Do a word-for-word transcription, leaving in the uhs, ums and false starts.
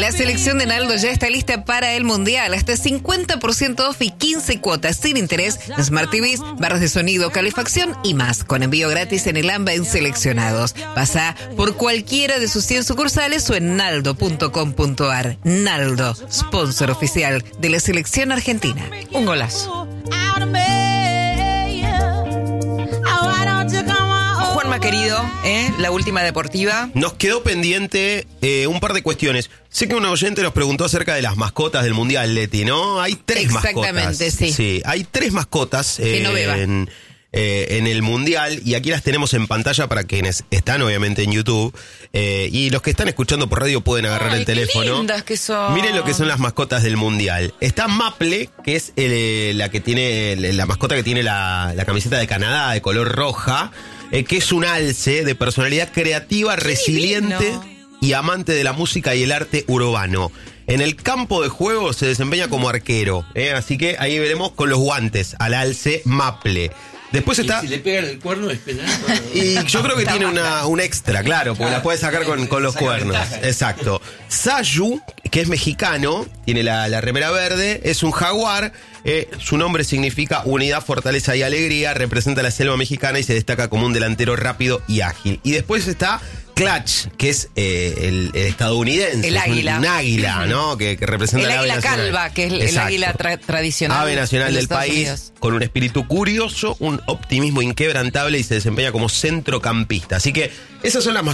La selección de Naldo ya está lista para el Mundial. Hasta cincuenta por ciento off y quince cuotas sin interés en Smart T Vs, barras de sonido, calefacción y más. Con envío gratis en el AMBA en seleccionados. Pasa por cualquiera de sus cien sucursales o en naldo punto com punto ar. Naldo, sponsor oficial de la selección argentina. Un golazo. Juanma querido, ¿eh? La última deportiva. Nos quedó pendiente eh, un par de cuestiones. Sé que un oyente nos preguntó acerca de las mascotas del Mundial, Leti, ¿no? Hay tres Exactamente, mascotas. sí. Sí, hay tres mascotas eh, Que no beba. en, eh, en el Mundial y aquí las tenemos en pantalla para quienes están obviamente en YouTube eh, y los que están escuchando por radio pueden agarrar Ay, el qué teléfono. lindas que son. Miren lo que son las mascotas del Mundial. Está Maple, que es el, la que tiene la mascota que tiene la, la camiseta de Canadá de color roja. Eh, que es un alce de personalidad creativa, ¡Qué resiliente divino! Y amante de la música y el arte urbano. En el campo de juego se desempeña como arquero, ¿eh? Así que ahí veremos con los guantes al alce Maple. Después está... Y si le pegan el cuerno es penal. Y yo creo que tiene una, un extra, claro, porque la puede sacar con, con los Saca cuernos. ventaja. Exacto. Sayu, que es mexicano, tiene la, la remera verde, es un jaguar. Eh, su nombre significa unidad, fortaleza y alegría. Representa la selva mexicana y se destaca como un delantero rápido y ágil. Y después está Clutch, que es eh, el, el estadounidense. El es un- águila. Un, águila, ¿no? Que, que representa El ave águila nacional. calva, que es el, el Exacto. águila tra- tradicional. Ave nacional de del Estados país, Unidos. con un espíritu curioso, un optimismo inquebrantable y se desempeña como centrocampista. Así que esas son las